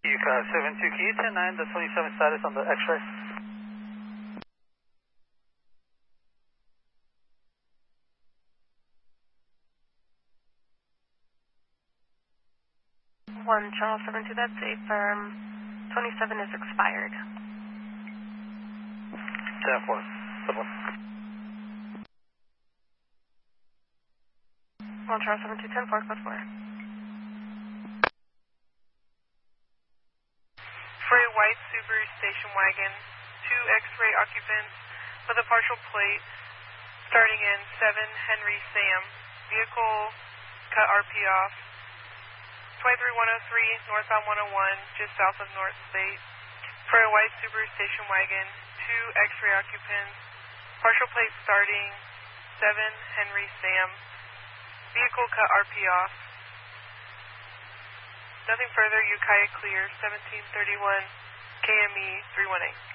UCA 72, can you 10-9 the 27 status on the X-ray? One Charles 72, that's a firm. 27 is expired. 10-4, simple. One Charles 72, 10-4, code 4. For a white Subaru station wagon, 2 X-ray occupants with a partial plate starting in 7 Henry Sam. Vehicle cut RP off. 23103 northbound 101 just south of North State. For a white Subaru station wagon, 2 X-ray occupants, partial plate starting 7 Henry Sam. Vehicle cut RP off. Nothing further, Ukiah clear, 1731 KME 318.